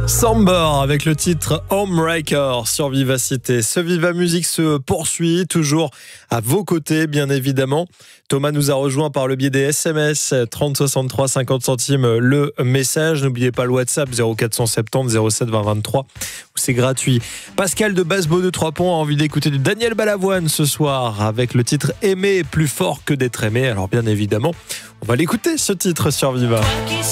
Samber avec le titre Homebreaker sur Vivacité. Ce Viva Musique se poursuit, toujours à vos côtés bien évidemment. Thomas nous a rejoint par le biais des SMS 30 63 50 centimes le message. N'oubliez pas le WhatsApp 0470 07 20 23 où c'est gratuit. Pascal de Basbo de Trois-Ponts a envie d'écouter du Daniel Balavoine ce soir avec le titre Aimer plus fort que d'être aimé. Alors bien évidemment, on va l'écouter ce titre sur Viva.